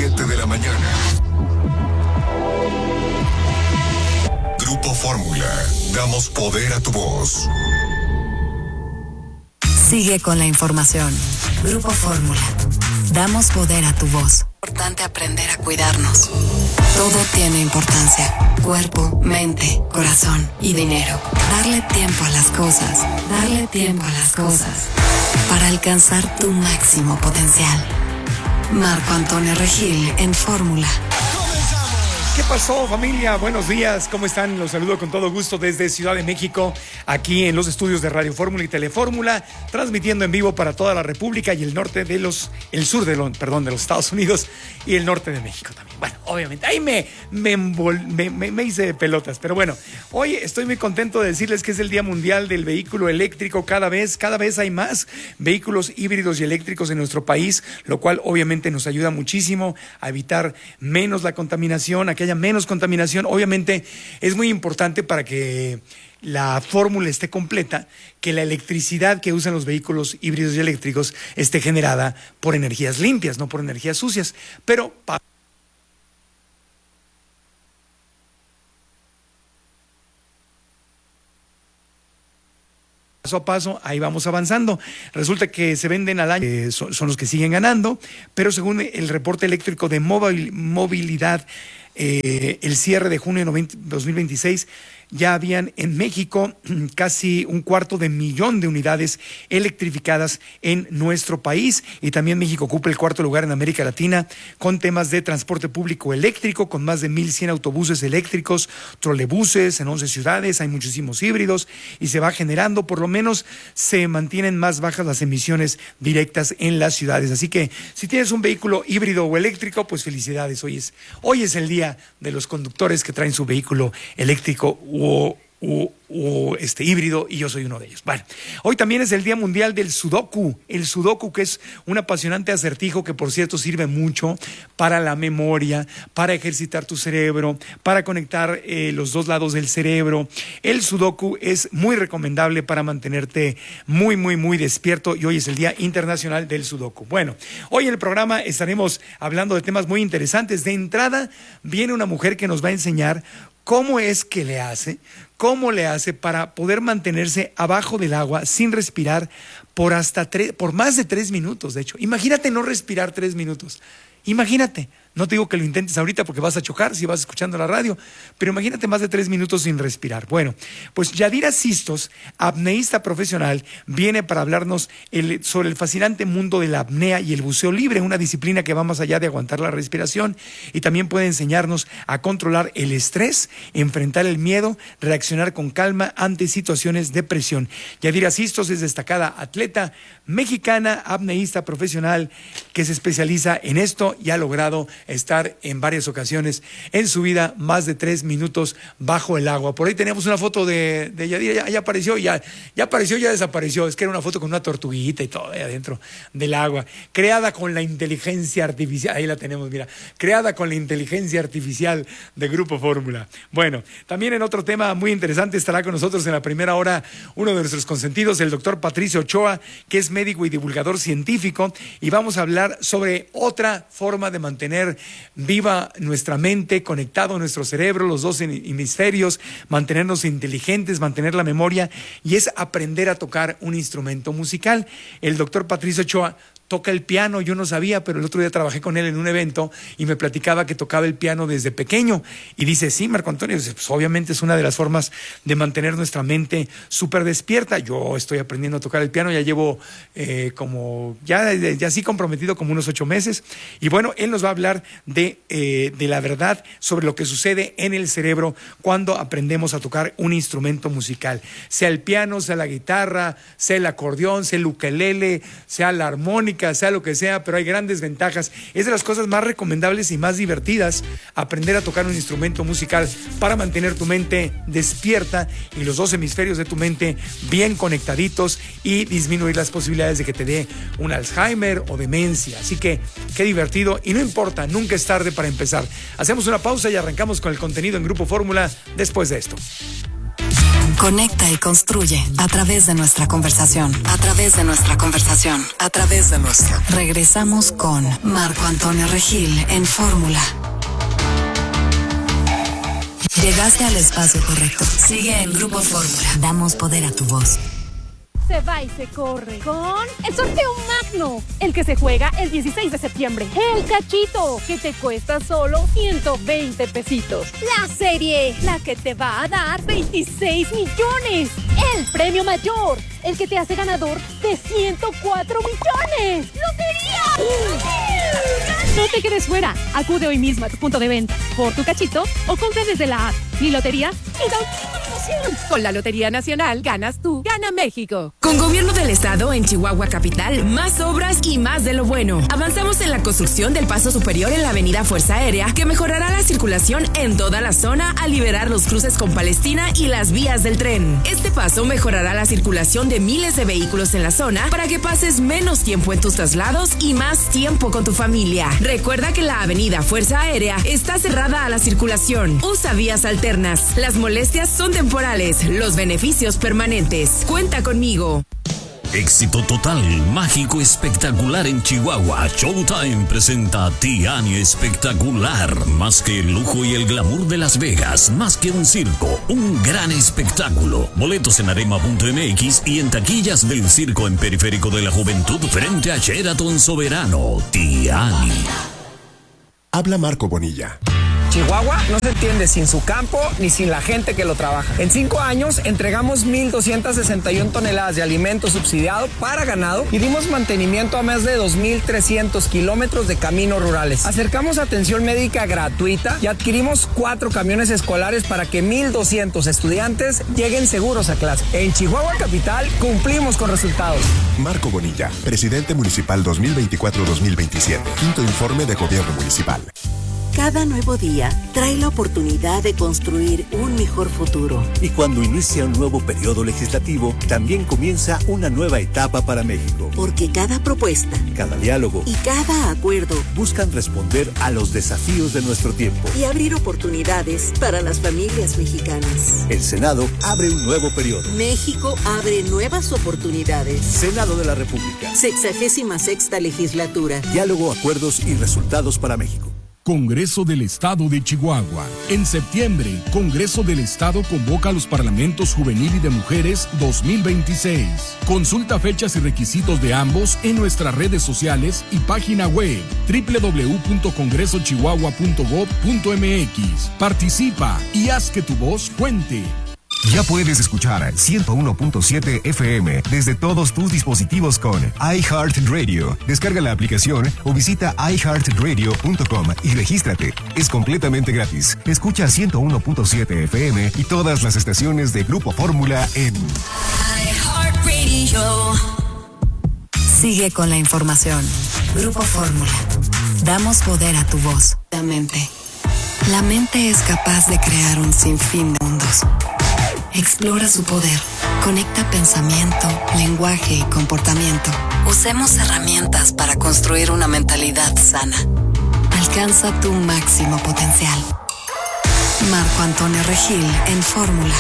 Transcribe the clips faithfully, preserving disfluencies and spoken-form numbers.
siete de la mañana. Grupo Fórmula. Damos poder a tu voz. Sigue con la información. Grupo Fórmula. Damos poder a tu voz. Importante aprender a cuidarnos. Todo tiene importancia. Cuerpo, mente, corazón y dinero. Darle tiempo a las cosas. Darle tiempo a las cosas. Para alcanzar tu máximo potencial. Marco Antonio Regil en Fórmula. ¿Qué pasó, familia? Buenos días, ¿cómo están? Los saludo con todo gusto desde Ciudad de México, aquí en los estudios de Radio Fórmula y Telefórmula, transmitiendo en vivo para toda la República y el norte de los, el sur de los, perdón, de los Estados Unidos y el norte de México también. Bueno, obviamente, ahí me, me, envol, me, me, me hice pelotas, pero bueno, hoy estoy muy contento de decirles que es el Día Mundial del Vehículo Eléctrico. Cada vez, cada vez hay más vehículos híbridos y eléctricos en nuestro país, lo cual obviamente nos ayuda muchísimo a evitar menos la contaminación, a que haya menos contaminación. Obviamente es muy importante para que la fórmula esté completa, que la electricidad que usan los vehículos híbridos y eléctricos esté generada por energías limpias, no por energías sucias. Pero pa- paso a paso, ahí vamos avanzando. Resulta que se venden al año, eh, son, son los que siguen ganando, pero según el reporte eléctrico de movi- movilidad, eh, el cierre de junio de dos mil veintiséis, ya habían en México casi un cuarto de millón de unidades electrificadas en nuestro país, y también México ocupa el cuarto lugar en América Latina con temas de transporte público eléctrico, con más de mil cien autobuses eléctricos, trolebuses en once ciudades, hay muchísimos híbridos y se va generando, por lo menos se mantienen más bajas las emisiones directas en las ciudades. Así que si tienes un vehículo híbrido o eléctrico, pues felicidades, hoy es, hoy es el día de los conductores que traen su vehículo eléctrico o, o, o este híbrido, y yo soy uno de ellos. Bueno, hoy también es el Día Mundial del Sudoku. El Sudoku, que es un apasionante acertijo que, por cierto, sirve mucho para la memoria, para ejercitar tu cerebro, para conectar eh, los dos lados del cerebro. El Sudoku es muy recomendable para mantenerte muy, muy, muy despierto, y hoy es el Día Internacional del Sudoku. Bueno, hoy en el programa estaremos hablando de temas muy interesantes. De entrada, viene una mujer que nos va a enseñar cómo es que le hace, cómo le hace para poder mantenerse abajo del agua sin respirar por hasta tres, por más de tres minutos, de hecho. Imagínate no respirar tres minutos. Imagínate. No te digo que lo intentes ahorita porque vas a chocar si vas escuchando la radio, pero imagínate más de tres minutos sin respirar. Bueno, pues Yadira Sistos, apneísta profesional, viene para hablarnos el, sobre el fascinante mundo de la apnea y el buceo libre, una disciplina que va más allá de aguantar la respiración, y también puede enseñarnos a controlar el estrés, enfrentar el miedo, reaccionar con calma ante situaciones de presión. Yadira Sistos es destacada atleta mexicana, apneísta profesional, que se especializa en esto y ha logrado estar en varias ocasiones en su vida más de tres minutos bajo el agua. Por ahí tenemos una foto de, de Yadira, ya, ya apareció, ya, ya apareció, ya desapareció. Es que era una foto con una tortuguita y todo ahí adentro del agua, creada con la inteligencia artificial. Ahí la tenemos, mira, creada con la inteligencia artificial de Grupo Fórmula. Bueno, también en otro tema muy interesante estará con nosotros en la primera hora uno de nuestros consentidos, el doctor Patricio Ochoa, que es médico y divulgador científico, y vamos a hablar sobre otra forma de mantener viva nuestra mente, conectado a nuestro cerebro, los dos hemisferios, mantenernos inteligentes, mantener la memoria, y es aprender a tocar un instrumento musical. El doctor Patricio Ochoa toca el piano, yo no sabía, pero el otro día trabajé con él en un evento y me platicaba que tocaba el piano desde pequeño, y dice, sí, Marco Antonio, pues obviamente es una de las formas de mantener nuestra mente súper despierta. Yo estoy aprendiendo a tocar el piano, ya llevo eh, como, ya, ya sí comprometido como unos ocho meses, y bueno, él nos va a hablar de, eh, de la verdad sobre lo que sucede en el cerebro cuando aprendemos a tocar un instrumento musical, sea el piano, sea la guitarra, sea el acordeón, sea el ukelele, sea la armónica, sea lo que sea, pero hay grandes ventajas. Es de las cosas más recomendables y más divertidas, aprender a tocar un instrumento musical para mantener tu mente despierta y los dos hemisferios de tu mente bien conectaditos y disminuir las posibilidades de que te dé un Alzheimer o demencia. Así que qué divertido, y no importa, nunca es tarde para empezar. Hacemos una pausa y arrancamos con el contenido en Grupo Fórmula después de esto. Conecta y construye a través de nuestra conversación. A través de nuestra conversación. A través de nuestra. Regresamos con Marco Antonio Regil en Fórmula. Llegaste al espacio correcto. Sigue en Grupo Fórmula. Damos poder a tu voz. Se va y se corre con el sorteo magno, el que se juega el dieciséis de septiembre. El cachito, que te cuesta solo ciento veinte pesitos. La serie, la que te va a dar veintiséis millones. El premio mayor, el que te hace ganador de ciento cuatro millones. ¡Lotería! No te quedes fuera. Acude hoy mismo a tu punto de venta por tu cachito o compra desde la app. Mi lotería y da un Con la Lotería Nacional ganas tú, gana México. Con Gobierno del Estado en Chihuahua Capital, más obras y más de lo bueno. Avanzamos en la construcción del paso superior en la avenida Fuerza Aérea, que mejorará la circulación en toda la zona al liberar los cruces con Palestina y las vías del tren. Este paso mejorará la circulación de miles de vehículos en la zona para que pases menos tiempo en tus traslados y más tiempo con tu familia. Recuerda que la avenida Fuerza Aérea está cerrada a la circulación. Usa vías alternas. Las molestias son temporales. Los beneficios permanentes. Cuenta conmigo. Éxito total, mágico, espectacular en Chihuahua. Showtime presenta Tiani Espectacular. Más que el lujo y el glamour de Las Vegas, más que un circo, un gran espectáculo. Boletos en arema punto m x y en taquillas del circo en Periférico de la Juventud frente a Sheraton Soberano. Tiani. Habla Marco Bonilla. Chihuahua no se entiende sin su campo ni sin la gente que lo trabaja. En cinco años entregamos mil doscientas sesenta y una toneladas de alimento subsidiado para ganado y dimos mantenimiento a más de dos mil trescientos kilómetros de caminos rurales. Acercamos atención médica gratuita y adquirimos cuatro camiones escolares para que mil doscientos estudiantes lleguen seguros a clase. En Chihuahua Capital cumplimos con resultados. Marco Bonilla, presidente municipal dos mil veinticuatro dos mil veintisiete. Quinto informe de gobierno municipal. Cada nuevo día trae la oportunidad de construir un mejor futuro. Y cuando inicia un nuevo periodo legislativo, también comienza una nueva etapa para México. Porque cada propuesta, cada diálogo y cada acuerdo buscan responder a los desafíos de nuestro tiempo y abrir oportunidades para las familias mexicanas. El Senado abre un nuevo periodo. México abre nuevas oportunidades. Senado de la República. Sexagésima sexta legislatura. Diálogo, acuerdos y resultados para México. Congreso del Estado de Chihuahua. En septiembre, Congreso del Estado convoca a los parlamentos juvenil y de mujeres dos mil veintiséis. Consulta fechas y requisitos de ambos en nuestras redes sociales y página web doble u doble u doble u punto congreso chihuahua punto gob punto m x. Participa y haz que tu voz cuente. Ya puedes escuchar ciento uno punto siete F M desde todos tus dispositivos con iHeartRadio. Descarga la aplicación o visita i heart radio punto com y regístrate. Es completamente gratis. Escucha ciento uno punto siete F M y todas las estaciones de Grupo Fórmula en iHeartRadio. Sigue con la información. Grupo Fórmula. Damos poder a tu voz. La mente. La mente es capaz de crear un sinfín de mundos. Explora su poder. Conecta pensamiento, lenguaje y comportamiento. Usemos herramientas para construir una mentalidad sana. Alcanza tu máximo potencial. Marco Antonio Regil en Fórmula.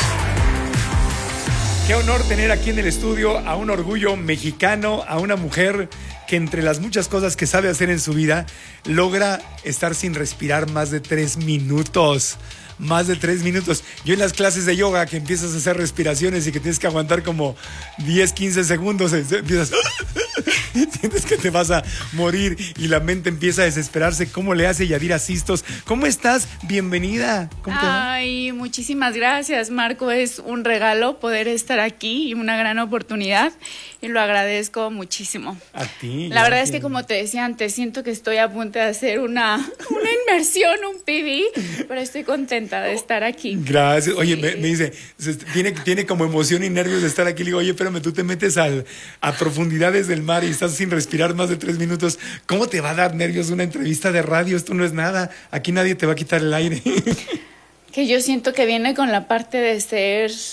Qué honor tener aquí en el estudio a un orgullo mexicano, a una mujer que entre las muchas cosas que sabe hacer en su vida, logra estar sin respirar más de tres minutos. Más de tres minutos. Yo en las clases de yoga que empiezas a hacer respiraciones y que tienes que aguantar como diez, quince segundos, empiezas, sientes que te vas a morir y la mente empieza a desesperarse. ¿Cómo le hace Yadira Sistos? ¿Cómo estás? Bienvenida. ¿Cómo te va? Ay, muchísimas gracias, Marco. Es un regalo poder estar aquí y una gran oportunidad y lo agradezco muchísimo. A ti. La verdad es que, como te decía antes, siento que estoy a punto de hacer una, una inversión, un P V, pero estoy contenta de estar aquí. Gracias. Oye, sí. me, me dice, tiene, tiene como emoción y nervios de estar aquí. Le digo, oye, espérame, tú te metes al, a profundidades del mar y estás sin respirar más de tres minutos. ¿Cómo te va a dar nervios una entrevista de radio? Esto no es nada. Aquí nadie te va a quitar el aire. Que yo siento que viene con la parte de ser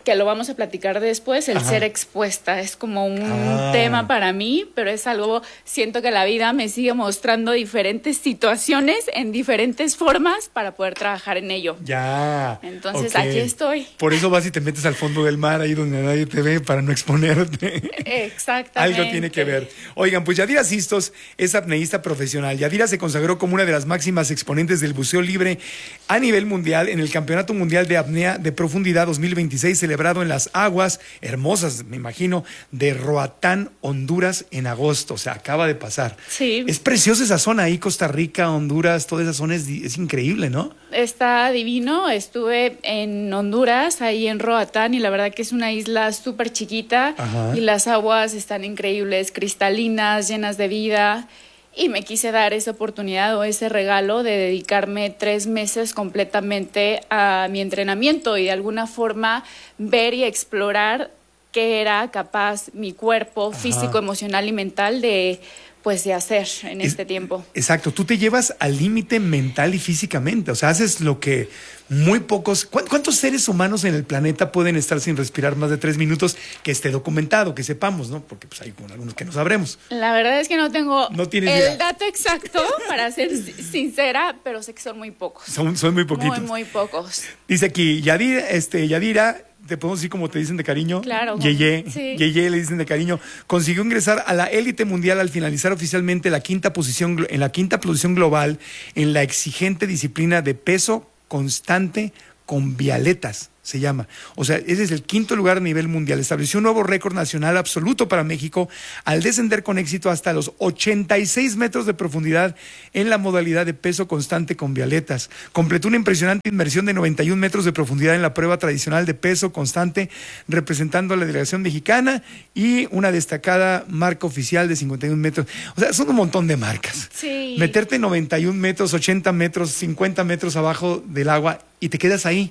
que lo vamos a platicar después, el Ajá. ser expuesta. Es como un ah. tema para mí, pero es algo, siento que la vida me sigue mostrando diferentes situaciones en diferentes formas para poder trabajar en ello. Ya. Entonces, okay. aquí estoy. Por eso vas y te metes al fondo del mar, ahí donde nadie te ve, para no exponerte. Exactamente. Algo tiene que ver. Oigan, pues Yadira Sistos es apneísta profesional. Yadira se consagró como una de las máximas exponentes del buceo libre a nivel mundial en el Campeonato Mundial de Apnea de Profundidad dos mil veintiséis, celebrado en las aguas hermosas, me imagino, de Roatán, Honduras, en agosto. O sea, acaba de pasar. Sí. Es preciosa esa zona ahí, Costa Rica, Honduras, toda esa zona es, es increíble, ¿no? Está divino. Estuve en Honduras, ahí en Roatán, y la verdad que es una isla súper chiquita. Ajá. Y las aguas están increíbles, cristalinas, llenas de vida. Y me quise dar esa oportunidad o ese regalo de dedicarme tres meses completamente a mi entrenamiento y de alguna forma ver y explorar qué era capaz mi cuerpo Ajá. físico, emocional y mental de, pues, de hacer en es, este tiempo. Exacto, tú te llevas al límite mental y físicamente, o sea, haces lo que muy pocos... ¿Cuántos seres humanos en el planeta pueden estar sin respirar más de tres minutos? Que esté documentado, que sepamos, ¿no? Porque pues hay algunos que no sabremos. La verdad es que no tengo no el idea. dato exacto, para ser sincera, pero sé que son muy pocos. Son, son muy poquitos. Muy, muy pocos. Dice aquí, Yadira, este, Yadira... te podemos decir como te dicen de cariño. Claro. Yeye, sí. Yeye le dicen de cariño. Consiguió ingresar a la élite mundial al finalizar oficialmente la quinta posición, en la quinta posición global en la exigente disciplina de peso constante con vialetas, se llama. O sea, ese es el quinto lugar a nivel mundial. Estableció un nuevo récord nacional absoluto para México al descender con éxito hasta los ochenta y seis metros de profundidad en la modalidad de peso constante con vialetas. Completó una impresionante inmersión de noventa y un metros de profundidad en la prueba tradicional de peso constante, representando a la delegación mexicana, y una destacada marca oficial de cincuenta y un metros. O sea, son un montón de marcas. Sí. Meterte noventa y un metros, ochenta metros, cincuenta metros abajo del agua y te quedas ahí.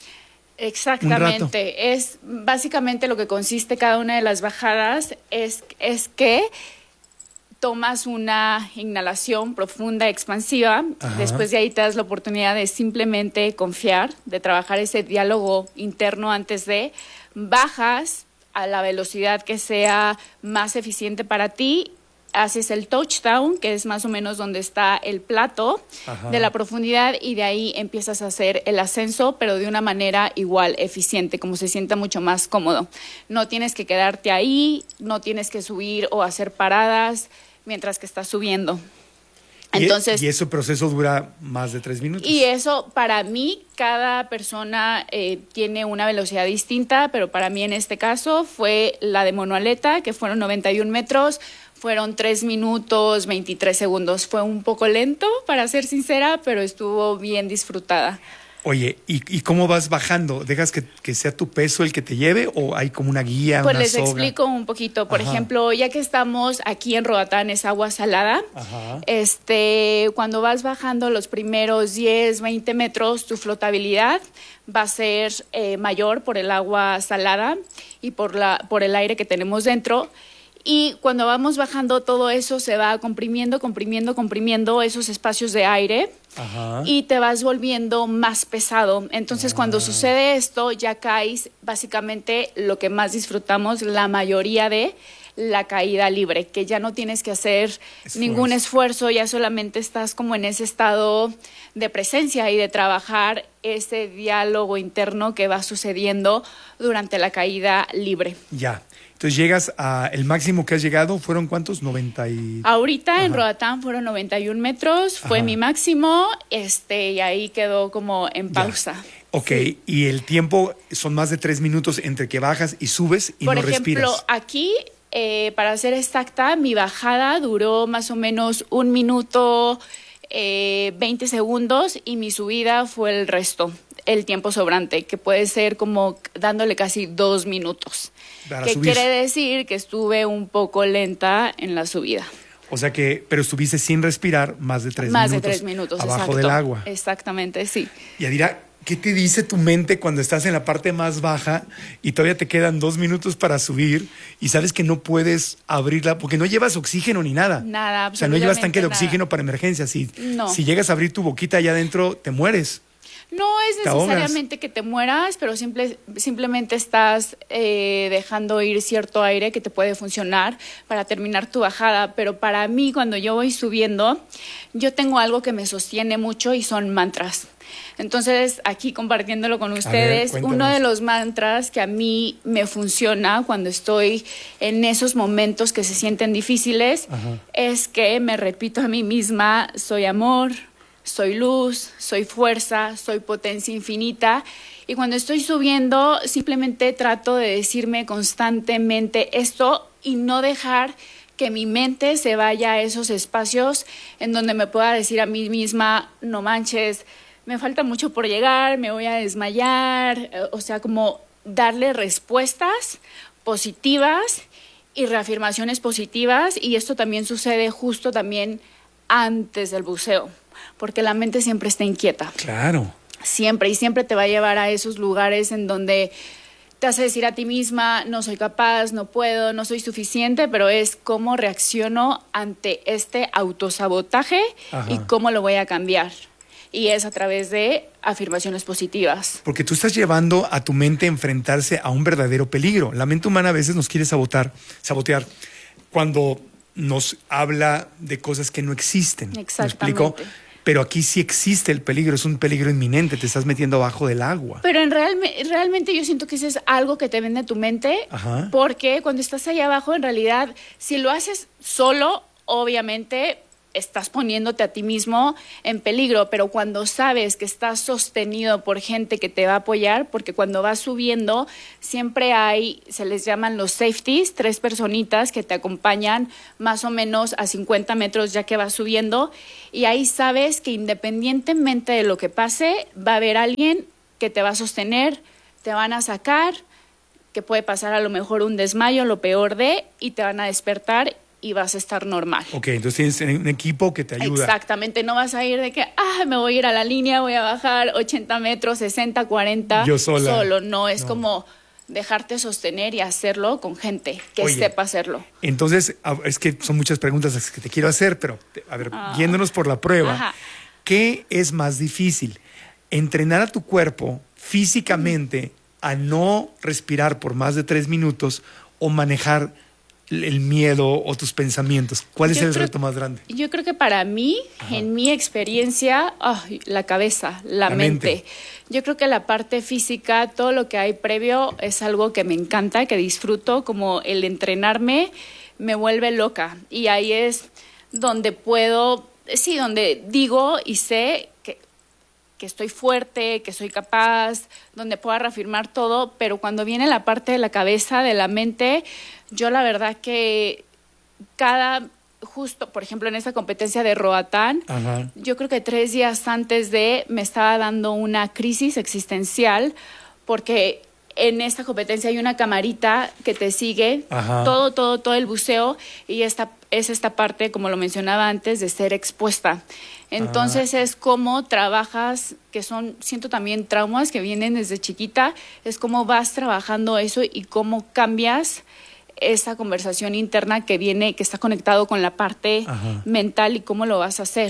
Exactamente, es básicamente lo que consiste cada una de las bajadas, es, es que tomas una inhalación profunda, expansiva. Ajá. Después de ahí te das la oportunidad de simplemente confiar, de trabajar ese diálogo interno antes de, bajas a la velocidad que sea más eficiente para ti, haces el touchdown, que es más o menos donde está el plato Ajá. de la profundidad, y de ahí empiezas a hacer el ascenso, pero de una manera igual eficiente, como se sienta mucho más cómodo. No tienes que quedarte ahí, no tienes que subir o hacer paradas mientras que estás subiendo. Entonces, y ese proceso dura más de tres minutos. Y eso, para mí, cada persona eh, tiene una velocidad distinta, pero para mí en este caso fue la de monoaleta, que fueron noventa y un metros, fueron tres minutos, veintitrés segundos. Fue un poco lento, para ser sincera, pero estuvo bien disfrutada. Oye, ¿y, y cómo vas bajando? ¿Dejas que, que sea tu peso el que te lleve o hay como una guía, pues una les soga? Explico un poquito. Por Ajá. ejemplo, ya que estamos aquí en Roatán, es agua salada. Ajá. Este, cuando vas bajando los primeros diez, veinte metros, tu flotabilidad va a ser eh, mayor por el agua salada y por, la, por el aire que tenemos dentro. Y cuando vamos bajando, todo eso se va comprimiendo, comprimiendo, comprimiendo esos espacios de aire. Ajá. Y te vas volviendo más pesado. Entonces, ah. cuando sucede esto, ya caes básicamente lo que más disfrutamos, la mayoría de la caída libre, que ya no tienes que hacer esfuerzo. ningún esfuerzo, ya solamente estás como en ese estado de presencia y de trabajar ese diálogo interno que va sucediendo durante la caída libre. Ya. Entonces llegas a, el máximo que has llegado, ¿fueron cuántos? noventa y... Ahorita Ajá. en Roatán fueron noventa y un metros, fue Ajá. mi máximo, este, y ahí quedó como en pausa. Ya. Ok, sí. Y el tiempo son más de tres minutos entre que bajas y subes y Por no ejemplo, respiras. Por ejemplo, aquí, eh, para ser exacta, mi bajada duró más o menos un minuto, eh, veinte segundos, y mi subida fue el resto, el tiempo sobrante, que puede ser como dándole casi dos minutos. Para que subir. Quiere decir que estuve un poco lenta en la subida. O sea que, pero estuviste sin respirar más de tres más minutos. Más de tres minutos, abajo exacto. del agua. Exactamente, sí. Yadira, ¿qué te dice tu mente cuando estás en la parte más baja y todavía te quedan dos minutos para subir y sabes que no puedes abrirla porque no llevas oxígeno ni nada? Nada, absolutamente. O sea, no llevas tanque de nada. oxígeno para emergencias. Si, no. si llegas a abrir tu boquita allá adentro, te mueres. No es necesariamente que te mueras, pero simple, simplemente estás eh, dejando ir cierto aire que te puede funcionar para terminar tu bajada. Pero para mí, cuando yo voy subiendo, yo tengo algo que me sostiene mucho y son mantras. Entonces, aquí compartiéndolo con ustedes, ver, uno de los mantras que a mí me funciona cuando estoy en esos momentos que se sienten difíciles, ajá, es que me repito a mí misma: soy amor, soy luz, soy fuerza, soy potencia infinita. Y cuando estoy subiendo, simplemente trato de decirme constantemente esto y no dejar que mi mente se vaya a esos espacios en donde me pueda decir a mí misma: no manches, me falta mucho por llegar, me voy a desmayar. O sea, como darle respuestas positivas y reafirmaciones positivas. Y esto también sucede justo también antes del buceo, porque la mente siempre está inquieta. Claro. Siempre, y siempre te va a llevar a esos lugares en donde te hace decir a ti misma: no soy capaz, no puedo, no soy suficiente, pero es cómo reacciono ante este autosabotaje, ajá, y cómo lo voy a cambiar. Y es a través de afirmaciones positivas. Porque tú estás llevando a tu mente a enfrentarse a un verdadero peligro. La mente humana a veces nos quiere sabotar, sabotear cuando nos habla de cosas que no existen. Exactamente. ¿Me explico? Pero aquí sí existe el peligro, es un peligro inminente, te estás metiendo abajo del agua. Pero en real, realmente yo siento que eso es algo que te vende tu mente, ajá, porque cuando estás allá abajo, en realidad, si lo haces solo, obviamente estás poniéndote a ti mismo en peligro, pero cuando sabes que estás sostenido por gente que te va a apoyar, porque cuando vas subiendo siempre hay, se les llaman los safeties, tres personitas que te acompañan más o menos a cincuenta metros ya que vas subiendo, y ahí sabes que independientemente de lo que pase, va a haber alguien que te va a sostener, te van a sacar, que puede pasar a lo mejor un desmayo, lo peor de, y te van a despertar y vas a estar normal. Ok, entonces tienes un equipo que te ayuda. Exactamente, no vas a ir de que, ah, me voy a ir a la línea, voy a bajar ochenta metros, sesenta, cuarenta. Yo sola. Solo, no, es no. como dejarte sostener y hacerlo con gente que Oye, sepa hacerlo. Entonces, es que son muchas preguntas las que te quiero hacer, pero, a ver, ah. yéndonos por la prueba, Ajá. ¿qué es más difícil? ¿Entrenar a tu cuerpo físicamente a no respirar por más de tres minutos o manejar el miedo o tus pensamientos? ¿Cuál es yo el creo, reto más grande? Yo creo que para mí, Ajá. en mi experiencia, oh, la cabeza, la, la mente. mente. Yo creo que la parte física, todo lo que hay previo es algo que me encanta, que disfruto, como el entrenarme me vuelve loca. Y ahí es donde puedo, sí, donde digo y sé que, que estoy fuerte, que soy capaz, donde puedo reafirmar todo, pero cuando viene la parte de la cabeza, de la mente, yo la verdad que cada, justo, por ejemplo, en esta competencia de Roatán, Ajá. yo creo que tres días antes de me estaba dando una crisis existencial, porque en esta competencia hay una camarita que te sigue Ajá. todo, todo, todo el buceo, y esta es esta parte, como lo mencionaba antes, de ser expuesta. Entonces ah. es cómo trabajas, que son, siento también traumas que vienen desde chiquita, es cómo vas trabajando eso y cómo cambias esa conversación interna que viene, que está conectado con la parte Ajá. mental y cómo lo vas a hacer.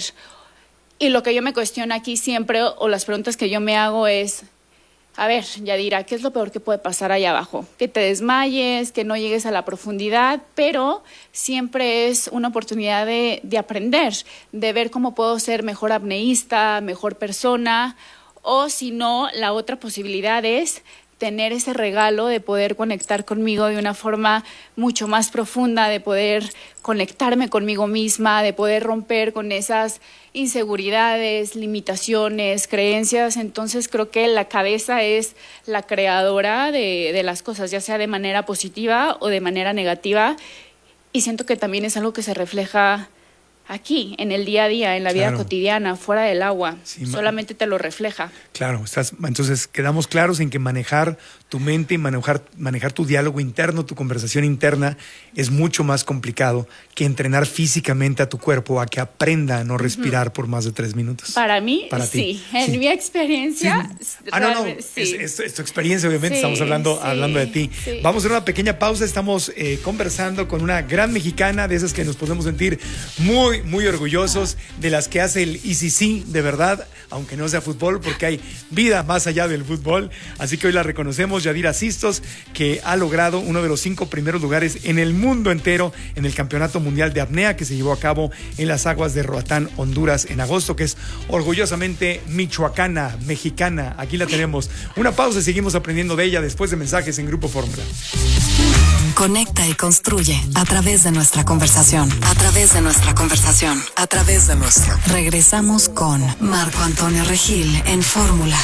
Y lo que yo me cuestiono aquí siempre, o las preguntas que yo me hago es, a ver, Yadira, ¿qué es lo peor que puede pasar allá abajo? Que te desmayes, que no llegues a la profundidad, pero siempre es una oportunidad de, de aprender, de ver cómo puedo ser mejor apneísta, mejor persona, o si no, la otra posibilidad es tener ese regalo de poder conectar conmigo de una forma mucho más profunda, de poder conectarme conmigo misma, de poder romper con esas inseguridades, limitaciones, creencias. Entonces creo que la cabeza es la creadora de, de las cosas, ya sea de manera positiva o de manera negativa, y siento que también es algo que se refleja aquí, en el día a día, en la vida claro. cotidiana, fuera del agua, sí, solamente te lo refleja. Claro, estás, entonces quedamos claros en que manejar tu mente y manejar, manejar tu diálogo interno, tu conversación interna, es mucho más complicado que entrenar físicamente a tu cuerpo a que aprenda a no respirar uh-huh. por más de tres minutos. Para mí, Para sí. Ti. En sí. mi experiencia... Sí. Ah, no, no, sí. es, es, es tu experiencia, obviamente, sí, estamos hablando, sí, hablando de ti. Sí. Vamos a hacer una pequeña pausa, estamos eh, conversando con una gran mexicana, de esas que nos podemos sentir muy muy, muy orgullosos de las que hace el I C C, de verdad, aunque no sea fútbol, porque hay vida más allá del fútbol. Así que hoy la reconocemos, Yadira Sistos, que ha logrado uno de los cinco primeros lugares en el mundo entero en el Campeonato Mundial de Apnea que se llevó a cabo en las aguas de Roatán, Honduras, en agosto, que es orgullosamente michoacana, mexicana. Aquí la tenemos. Una pausa y seguimos aprendiendo de ella después de mensajes en Grupo Fórmula. Conecta y construye a través de nuestra conversación, a través de nuestra conversación, a través de nuestra. Regresamos con Marco Antonio Regil en Fórmula.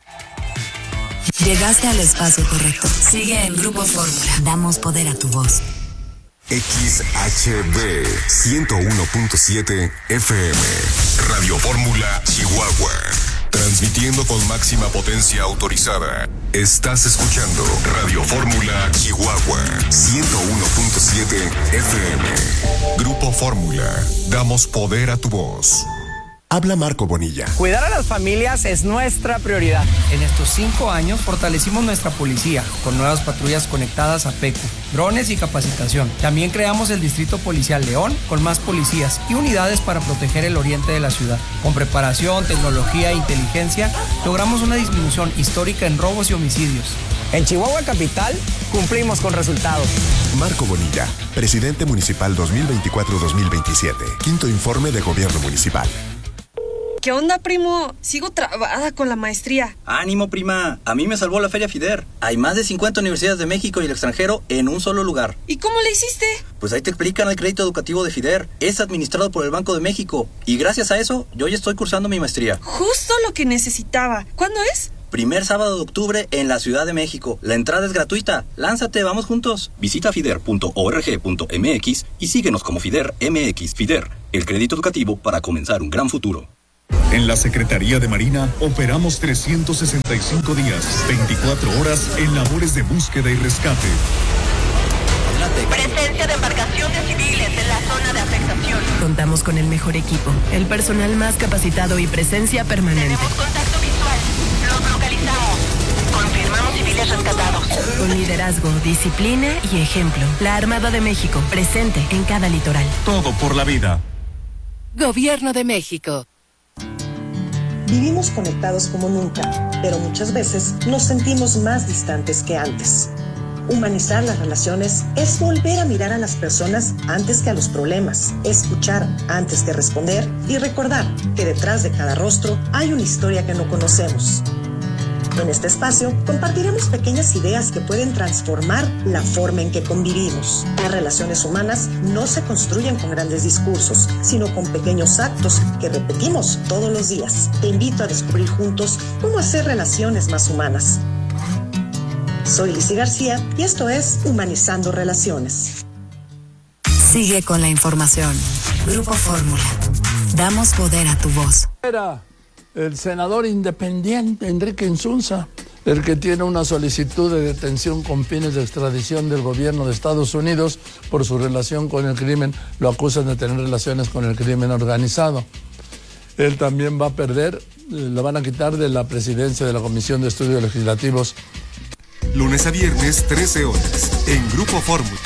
Llegaste al espacio correcto. Sigue en Grupo Fórmula. Damos poder a tu voz. X H B ciento uno punto siete F M, Radio Fórmula, Chihuahua. Transmitiendo con máxima potencia autorizada. Estás escuchando Radio Fórmula Chihuahua ciento uno punto siete F M. Grupo Fórmula. Damos poder a tu voz. Habla Marco Bonilla. Cuidar a las familias es nuestra prioridad. En estos cinco años fortalecimos nuestra policía con nuevas patrullas conectadas a PECU, drones y capacitación. También creamos el Distrito Policial León con más policías y unidades para proteger el oriente de la ciudad. Con preparación, tecnología e inteligencia, logramos una disminución histórica en robos y homicidios. En Chihuahua Capital, cumplimos con resultados. Marco Bonilla, presidente municipal dos mil veinticuatro dos mil veintisiete. Quinto informe de gobierno municipal. ¿Qué onda, primo? Sigo trabada con la maestría. Ánimo, prima. A mí me salvó la Feria FIDER. Hay más de cincuenta universidades de México y el extranjero en un solo lugar. ¿Y cómo le hiciste? Pues ahí te explican el crédito educativo de FIDER. Es administrado por el Banco de México. Y gracias a eso, yo ya estoy cursando mi maestría. Justo lo que necesitaba. ¿Cuándo es? Primer sábado de octubre en la Ciudad de México. La entrada es gratuita. Lánzate, vamos juntos. Visita fider punto org punto m x y síguenos como FIDER M X. FIDER, el crédito educativo para comenzar un gran futuro. En la Secretaría de Marina operamos trescientos sesenta y cinco días, veinticuatro horas en labores de búsqueda y rescate. Presencia de embarcaciones civiles en la zona de afectación. Contamos con el mejor equipo, el personal más capacitado y presencia permanente. Tenemos contacto visual. Los localizamos. Confirmamos civiles rescatados. Con liderazgo, disciplina y ejemplo. La Armada de México, presente en cada litoral. Todo por la vida. Gobierno de México. Vivimos conectados como nunca, pero muchas veces nos sentimos más distantes que antes. Humanizar las relaciones es volver a mirar a las personas antes que a los problemas, escuchar antes que responder y recordar que detrás de cada rostro hay una historia que no conocemos. En este espacio compartiremos pequeñas ideas que pueden transformar la forma en que convivimos. Las relaciones humanas no se construyen con grandes discursos, sino con pequeños actos que repetimos todos los días. Te invito a descubrir juntos cómo hacer relaciones más humanas. Soy Lizy García y esto es Humanizando Relaciones. Sigue con la información. Grupo Fórmula. Damos poder a tu voz. Era el senador independiente Enrique Insunza, el que tiene una solicitud de detención con fines de extradición del gobierno de Estados Unidos por su relación con el crimen. Lo acusan de tener relaciones con el crimen organizado. Él también va a perder, lo van a quitar de la presidencia de la Comisión de Estudios Legislativos. Lunes a viernes, trece horas, en Grupo Fórmula.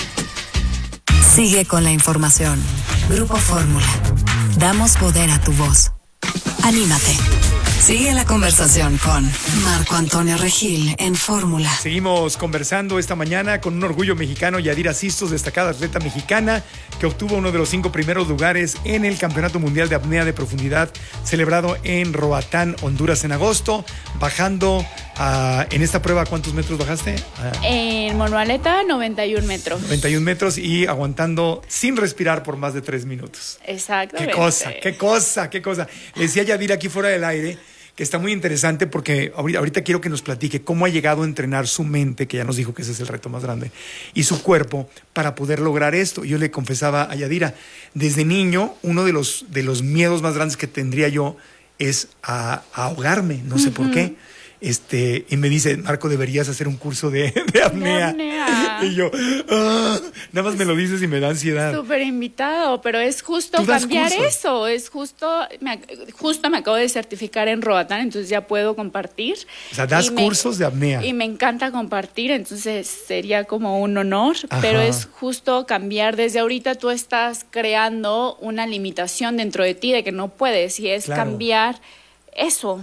Sigue con la información. Grupo Fórmula. Damos poder a tu voz. Anímate. Sigue la conversación con Marco Antonio Regil en Fórmula. Seguimos conversando esta mañana con un orgullo mexicano, Yadira Sistos, destacada atleta mexicana, que obtuvo uno de los cinco primeros lugares en el Campeonato Mundial de Apnea de Profundidad, celebrado en Roatán, Honduras, en agosto, bajando a, en esta prueba, ¿cuántos metros bajaste? A, en monoaleta, noventa y un metros. noventa y un metros y aguantando sin respirar por más de tres minutos. Exactamente. Qué cosa, qué cosa, qué cosa. Le decía a Yadira aquí fuera del aire que está muy interesante porque ahorita, ahorita quiero que nos platique cómo ha llegado a entrenar su mente, que ya nos dijo que ese es el reto más grande, y su cuerpo para poder lograr esto. Yo le confesaba a Yadira, desde niño, uno de los, de los miedos más grandes que tendría yo es a, a ahogarme, no sé uh-huh. por qué. Este, y me dice, Marco, deberías hacer un curso de, de apnea. De apnea. Y yo, ah, nada más me lo dices y me da ansiedad. Súper invitado, pero es justo cambiar cursos? eso, es justo, me, justo me acabo de certificar en Roatán, entonces ya puedo compartir. O sea, das me, cursos de apnea. Y me encanta compartir, entonces sería como un honor, Ajá. pero es justo cambiar. Desde ahorita tú estás creando una limitación dentro de ti de que no puedes, y es claro. cambiar eso.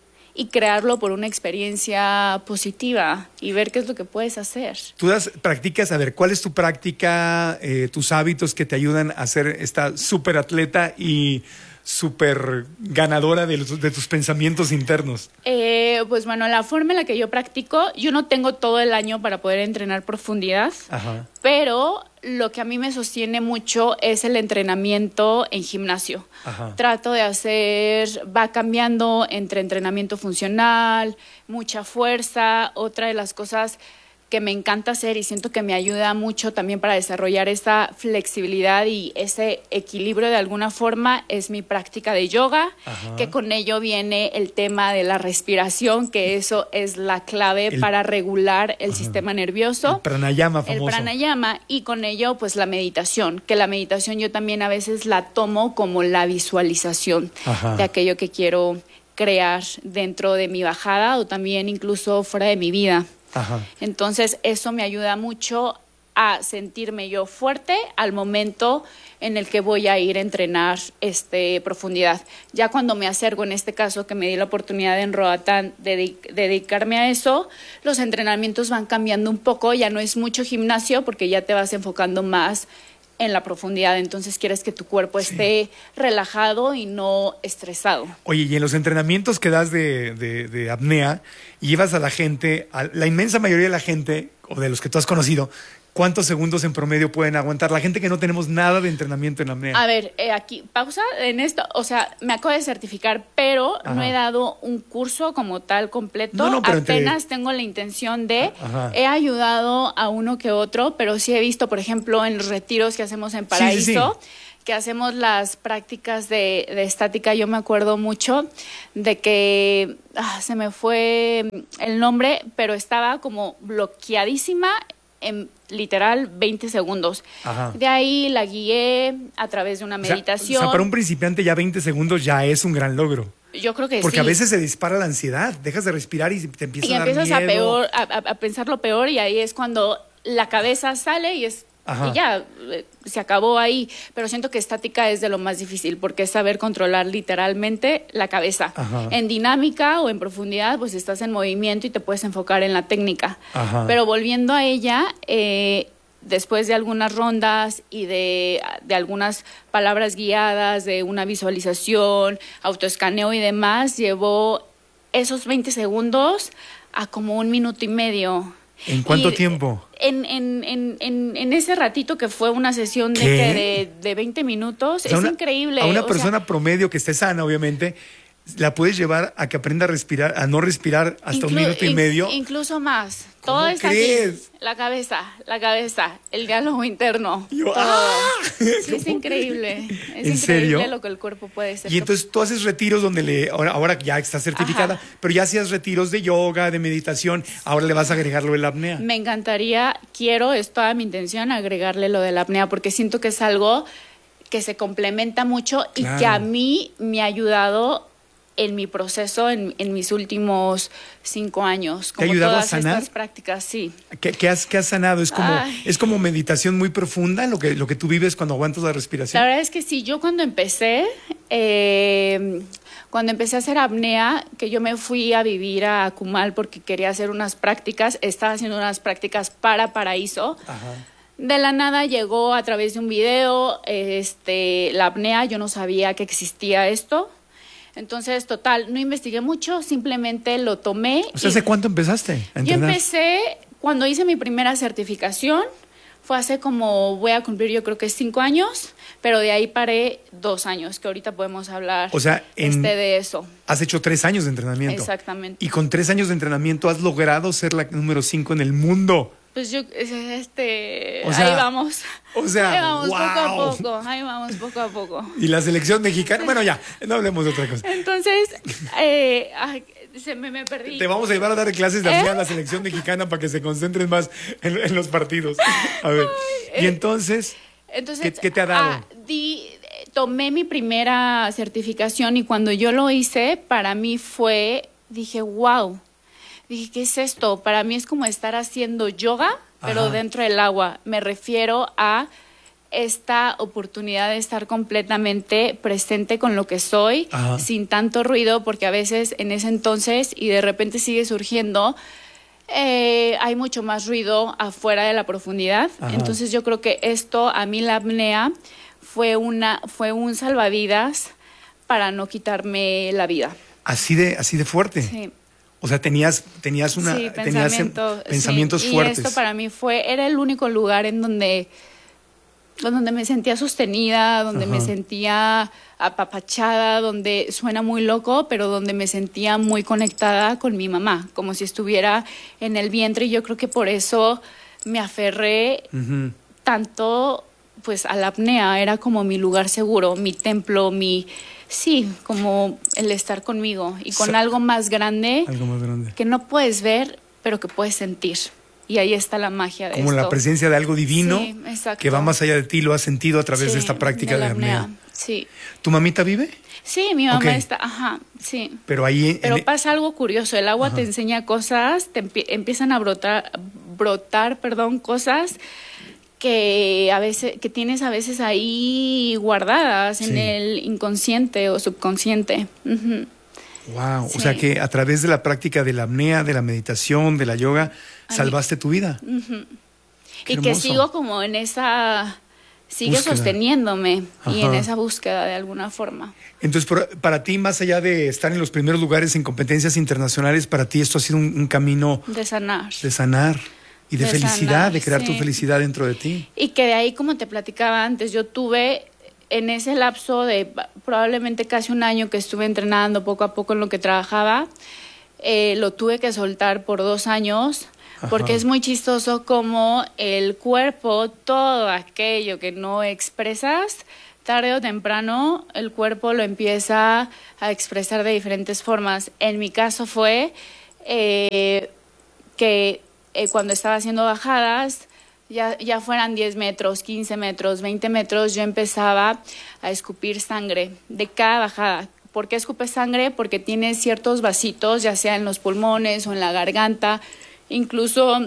Y crearlo por una experiencia positiva y ver qué es lo que puedes hacer. Tú das, practicas, a ver, ¿cuál es tu práctica, eh, tus hábitos que te ayudan a ser esta súper atleta y súper ganadora de, los, de tus pensamientos internos? Eh, pues bueno, la forma en la que yo practico, yo no tengo todo el año para poder entrenar profundidad, Ajá. pero lo que a mí me sostiene mucho es el entrenamiento en gimnasio. Ajá. Trato de hacer, va cambiando entre entrenamiento funcional, mucha fuerza. Otra de las cosas que me encanta hacer y siento que me ayuda mucho también para desarrollar esa flexibilidad y ese equilibrio de alguna forma es mi práctica de yoga, Ajá. que con ello viene el tema de la respiración, que eso es la clave el, para regular el Ajá. sistema nervioso. El pranayama famoso. El pranayama, y con ello pues la meditación, que la meditación yo también a veces la tomo como la visualización Ajá. de aquello que quiero crear dentro de mi bajada o también incluso fuera de mi vida. Ajá. Entonces eso me ayuda mucho a sentirme yo fuerte al momento en el que voy a ir a entrenar este, profundidad. Ya cuando me acerco, en este caso que me di la oportunidad en Roatán de, de dedicarme a eso, los entrenamientos van cambiando un poco, ya no es mucho gimnasio porque ya te vas enfocando más en la profundidad, entonces quieres que tu cuerpo sí. esté relajado y no estresado. Oye, y en los entrenamientos que das de, de, de apnea, llevas a la gente, a la inmensa mayoría de la gente, o de los que tú has conocido, ¿cuántos segundos en promedio pueden aguantar? La gente que no tenemos nada de entrenamiento en apnea. A ver, eh, aquí, pausa en esto. O sea, me acabo de certificar, pero Ajá. no he dado un curso como tal completo. No, no, pero Apenas entre... tengo la intención de... Ajá. He ayudado a uno que otro, pero sí he visto, por ejemplo, en los retiros que hacemos en Paraíso, sí, sí, sí. que hacemos las prácticas de, de estática. Yo me acuerdo mucho de que... Ah, se me fue el nombre, pero estaba como bloqueadísima en literal veinte segundos. Ajá. De ahí la guié a través de una meditación. O sea, o sea, para un principiante ya veinte segundos ya es un gran logro. Yo creo que Porque sí. a veces se dispara la ansiedad, dejas de respirar y te empieza y a dar empiezas miedo. a, peor, a, a pensar lo peor, y ahí es cuando la cabeza sale y es Ajá. y ya, se acabó ahí. Pero siento que estática es de lo más difícil, porque es saber controlar literalmente la cabeza. Ajá. En dinámica o en profundidad, pues estás en movimiento y te puedes enfocar en la técnica. Ajá. Pero volviendo a ella, eh, después de algunas rondas y de, de algunas palabras guiadas, de una visualización, autoescaneo y demás, llevó esos veinte segundos a como un minuto y medio. ¿En cuánto y tiempo? En, en, en, en, en ese ratito que fue una sesión de, que de, de veinte minutos, o sea, es una, increíble. A una o persona sea, promedio que esté sana, obviamente, la puedes llevar a que aprenda a respirar, a no respirar hasta un minuto y in, medio. Incluso más. Todo está crees? aquí. La cabeza, la cabeza, el diálogo interno. Yo, todo. ¡Ah! Sí, es increíble. Es ¿En increíble serio? lo que el cuerpo puede ser. Y entonces tú haces retiros donde le, ahora, ahora ya estás certificada, Ajá. pero ya hacías retiros de yoga, de meditación, ahora le vas a agregar lo de la apnea. Me encantaría, quiero, es toda mi intención, agregarle lo de la apnea, porque siento que es algo que se complementa mucho claro. y que a mí me ha ayudado en mi proceso, en, en mis últimos cinco años. Como ¿te ha ayudado todas a sanar? Estas prácticas, sí. ¿Qué, qué, has, qué has sanado? ¿Es como, es como meditación muy profunda lo que, lo que tú vives cuando aguantas la respiración? La verdad es que sí. Yo cuando empecé, eh, cuando empecé a hacer apnea, que yo me fui a vivir a Cumal porque quería hacer unas prácticas, estaba haciendo unas prácticas para Paraíso. Ajá. De la nada llegó a través de un video este, la apnea. Yo no sabía que existía esto. Entonces, total, no investigué mucho, simplemente lo tomé. O sea, ¿hace cuánto empezaste a entrenar? Yo empecé cuando hice mi primera certificación, fue hace como, voy a cumplir yo creo que cinco años, pero de ahí paré dos años, que ahorita podemos hablar o sea, en, este, de eso. Has hecho tres años de entrenamiento. Exactamente. Y con tres años de entrenamiento has logrado ser la número cinco en el mundo. Pues yo, este, o sea, ahí vamos. O sea, ahí vamos wow. poco a poco, ahí vamos poco a poco. Y la selección mexicana, bueno ya, no hablemos de otra cosa. Entonces, eh, se me, me perdí. Te vamos a llevar a dar clases de apnea ¿Eh? a la selección mexicana para que se concentren más en, en los partidos. A ver, Ay, y entonces, entonces ¿qué, ¿qué te ha dado? Ah, di, tomé mi primera certificación y cuando yo lo hice, para mí fue, dije, wow. Dije, ¿qué es esto? Para mí es como estar haciendo yoga, pero Ajá. dentro del agua. Me refiero a esta oportunidad de estar completamente presente con lo que soy, Ajá. sin tanto ruido, porque a veces en ese entonces, y de repente sigue surgiendo, eh, hay mucho más ruido afuera de la profundidad. Ajá. Entonces yo creo que esto, a mí la apnea, fue, una, fue un salvavidas para no quitarme la vida. Así de, así de fuerte. Sí. O sea, tenías, tenías, una, sí, tenías pensamiento, pensamientos sí. fuertes. Y esto para mí fue, era el único lugar en donde... donde me sentía sostenida, donde Ajá. me sentía apapachada, donde suena muy loco, pero donde me sentía muy conectada con mi mamá, como si estuviera en el vientre. Y yo creo que por eso me aferré uh-huh. tanto pues a la apnea. Era como mi lugar seguro, mi templo, mi... Sí, como el estar conmigo y con Sa- algo más grande, algo más grande que no puedes ver, pero que puedes sentir. Y ahí está la magia de como esto. la presencia de algo divino sí, que va más allá de ti, lo has sentido a través sí, de esta práctica de, de la apnea. apnea. Sí. ¿Tu mamita vive? Sí, mi mamá okay. está, ajá, sí. Pero ahí... Pero en... pasa algo curioso, el agua ajá. te enseña cosas, te empie- empiezan a brotar, brotar, perdón, cosas que a veces, que tienes a veces ahí guardadas sí. en el inconsciente o subconsciente. Uh-huh. Wow, sí. o sea que a través de la práctica de la apnea, de la meditación, de la yoga, Ay. salvaste tu vida. Uh-huh. Y que sigo como en esa, sigue búsqueda. sosteniéndome Ajá. y en esa búsqueda de alguna forma. Entonces, por, para ti, más allá de estar en los primeros lugares en competencias internacionales, para ti esto ha sido un, un camino de sanar. De sanar. Y de, de felicidad, sanar, de crear sí. tu felicidad dentro de ti. Y que de ahí, como te platicaba antes, yo tuve en ese lapso de probablemente casi un año que estuve entrenando poco a poco en lo que trabajaba, eh, lo tuve que soltar por dos años, Ajá. porque es muy chistoso como el cuerpo, todo aquello que no expresas, tarde o temprano el cuerpo lo empieza a expresar de diferentes formas. En mi caso fue eh, que Eh, cuando estaba haciendo bajadas, ya, ya fueran diez metros, quince metros, veinte metros, yo empezaba a escupir sangre de cada bajada. ¿Por qué escupes sangre? Porque tienes ciertos vasitos, ya sea en los pulmones o en la garganta, incluso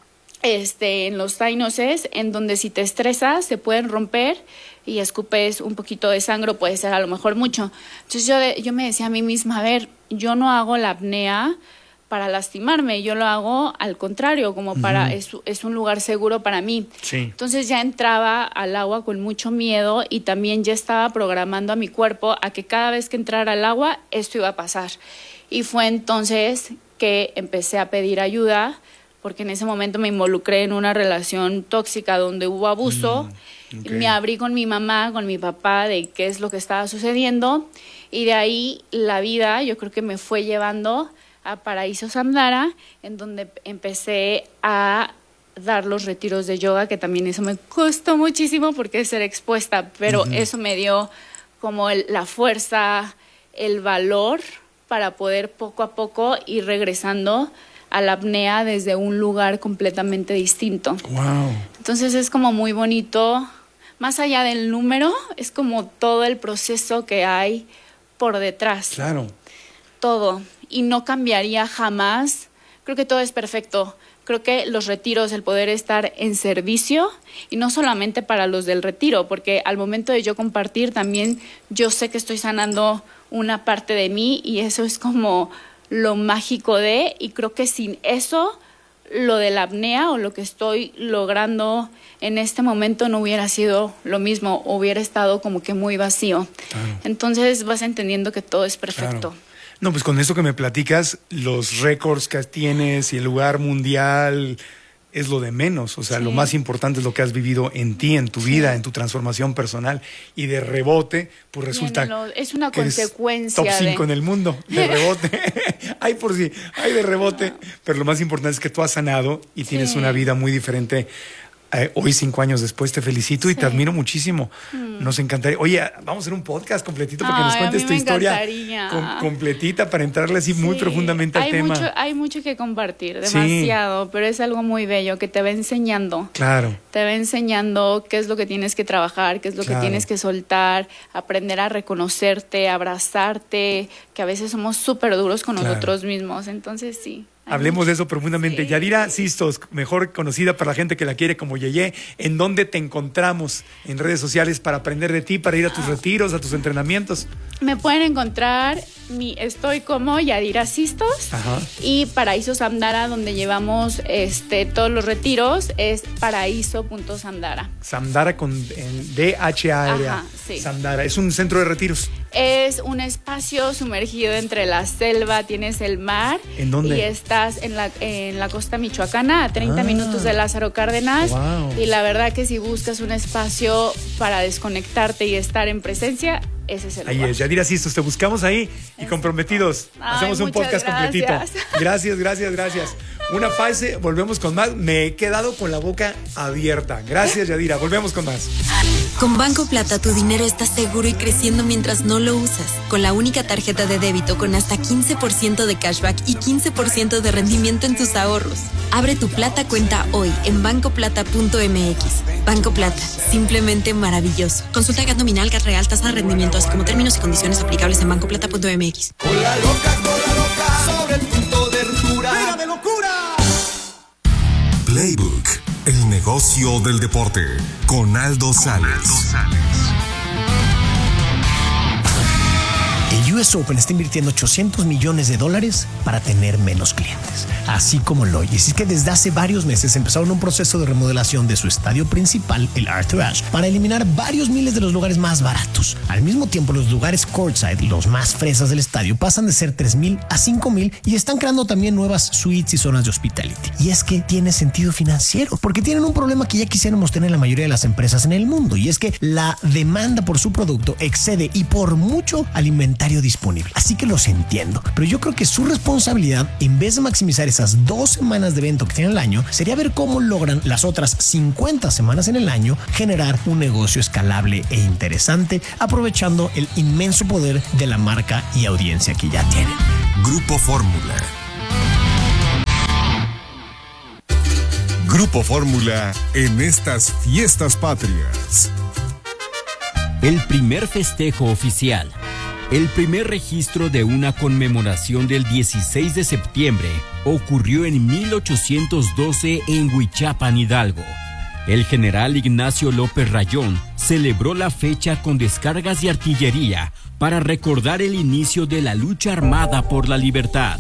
este, en los sinuses, en donde si te estresas se pueden romper y escupes un poquito de sangre, puede ser a lo mejor mucho. Entonces yo, de, yo me decía a mí misma, a ver, yo no hago la apnea para lastimarme, yo lo hago al contrario, como para, uh-huh. es, es un lugar seguro para mí. Sí. Entonces ya entraba al agua con mucho miedo y también ya estaba programando a mi cuerpo a que cada vez que entrara al agua, esto iba a pasar. Y fue entonces que empecé a pedir ayuda, porque en ese momento me involucré en una relación tóxica donde hubo abuso. Mm, okay. Me abrí con mi mamá, con mi papá, de qué es lo que estaba sucediendo. Y de ahí la vida, yo creo que me fue llevando a Paraíso Samdara, en donde empecé a dar los retiros de yoga, que también eso me costó muchísimo porque es ser expuesta, pero uh-huh. eso me dio como el, la fuerza, el valor para poder poco a poco ir regresando a la apnea desde un lugar completamente distinto. Wow. Entonces es como muy bonito, más allá del número, es como todo el proceso que hay por detrás. Claro. Todo. Y no cambiaría jamás. Creo que todo es perfecto. Creo que los retiros, el poder estar en servicio, y no solamente para los del retiro, porque al momento de yo compartir también yo sé que estoy sanando una parte de mí y eso es como lo mágico de, y creo que sin eso lo de la apnea o lo que estoy logrando en este momento no hubiera sido lo mismo, hubiera estado como que muy vacío. Claro. Entonces vas entendiendo que todo es perfecto. Claro. No, pues con eso que me platicas, los récords que tienes y el lugar mundial es lo de menos. O sea, sí. Lo más importante es lo que has vivido en ti, en tu sí. vida, en tu transformación personal. Y de rebote, pues resulta lo, es una que consecuencia top cinco de... en el mundo, de rebote. Hay por sí, hay de rebote. Pero lo más importante es que tú has sanado y tienes sí. una vida muy diferente eh, hoy cinco años después te felicito y Sí. te admiro muchísimo. Mm. Nos encantaría. Oye, vamos a hacer un podcast completito para que nos Ay, a cuentes mí tu me historia encantaría. com- completita para entrarle así muy Sí, profundamente al hay tema. Mucho, hay mucho que compartir, Sí. demasiado, pero es algo muy bello que te va enseñando. Claro. Te va enseñando qué es lo que tienes que trabajar, qué es lo Claro. que tienes que soltar, aprender a reconocerte, abrazarte, que a veces somos súper duros con Claro. nosotros mismos. Entonces, sí. Hablemos de eso profundamente. Yadira Sistos, mejor conocida para la gente que la quiere como Yeye, ¿en dónde te encontramos en redes sociales para aprender de ti, para ir a tus retiros, a tus entrenamientos? Me pueden encontrar, mi, estoy como Yadira Sistos. Ajá. Y Paraíso Samdara, donde llevamos este, todos los retiros, es paraíso punto samdara. Samdara con en D H A R A. Ajá, sí. Samdara, es un centro de retiros. Es un espacio sumergido entre la selva, tienes el mar. ¿En dónde? Y estás en la, en la costa michoacana, a treinta Ah. minutos de Lázaro Cárdenas. Wow. Y la verdad que si buscas un espacio para desconectarte y estar en presencia, ese es el Ahí lugar. es, Yadira Sistos, te buscamos ahí y comprometidos. Ay, Hacemos un muchas podcast gracias. completito. Gracias, gracias, gracias. Una fase, volvemos con más. Me he quedado con la boca abierta. Gracias, Yadira. Volvemos con más. Con Banco Plata tu dinero está seguro y creciendo mientras no lo usas. Con la única tarjeta de débito con hasta quince por ciento de cashback y quince por ciento de rendimiento en tus ahorros. Abre tu Plata cuenta hoy en banco plata punto m x. Banco Plata, simplemente maravilloso. Consulta G A T nominal, G A T real, tasa de rendimiento, así como términos y condiciones aplicables en banco plata punto m x. Cola loca, cola loca, sobre el punto de ruptura. ¡Pega de locura! Playbook, el negocio del deporte, con Aldo Sales. El U S Open está invirtiendo ochocientos millones de dólares para tener menos clientes, así como lo oyes. Y es que desde hace varios meses empezaron un proceso de remodelación de su estadio principal, el Arthur Ashe, para eliminar varios miles de los lugares más baratos. Al mismo tiempo, los lugares courtside, los más fresas del estadio, pasan de ser tres mil a cinco mil y están creando también nuevas suites y zonas de hospitality. Y es que tiene sentido financiero, porque tienen un problema que ya quisiéramos tener la mayoría de las empresas en el mundo, y es que la demanda por su producto excede y por mucho al inventario disponible. Así que los entiendo, pero yo creo que su responsabilidad, en vez de maximizar esas dos semanas de evento que tienen el año, sería ver cómo logran las otras cincuenta semanas en el año generar un negocio escalable e interesante, aprovechando el inmenso poder de la marca y audiencia que ya tienen. Grupo Fórmula. Grupo Fórmula en estas fiestas patrias. El primer festejo oficial. El primer registro de una conmemoración del dieciséis de septiembre ocurrió en mil ochocientos doce en Huichapan, Hidalgo. El general Ignacio López Rayón celebró la fecha con descargas de artillería para recordar el inicio de la lucha armada por la libertad.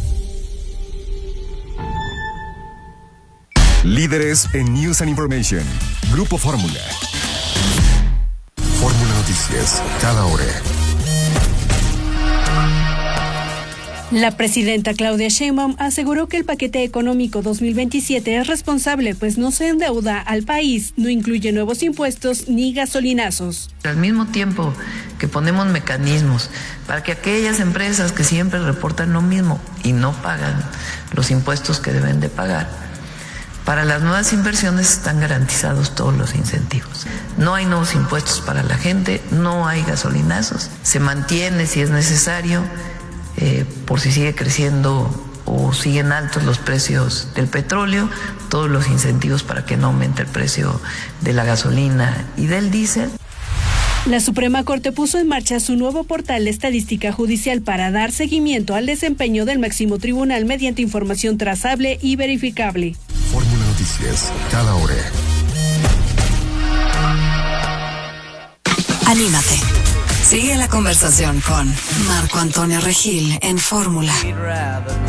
Líderes en News and Information. Grupo Fórmula. Fórmula Noticias, cada hora. La presidenta Claudia Sheinbaum aseguró que el paquete económico dos mil veintisiete es responsable, pues no se endeuda al país, no incluye nuevos impuestos ni gasolinazos. Al mismo tiempo que ponemos mecanismos para que aquellas empresas que siempre reportan lo mismo y no pagan los impuestos que deben de pagar, para las nuevas inversiones están garantizados todos los incentivos. No hay nuevos impuestos para la gente, no hay gasolinazos, se mantiene si es necesario. Eh, por si sigue creciendo o siguen altos los precios del petróleo, todos los incentivos para que no aumente el precio de la gasolina y del diésel. La Suprema Corte puso en marcha su nuevo portal de estadística judicial para dar seguimiento al desempeño del máximo tribunal mediante información trazable y verificable. Fórmula Noticias, cada hora. Anímate. Sigue la conversación con Marco Antonio Regil en Fórmula.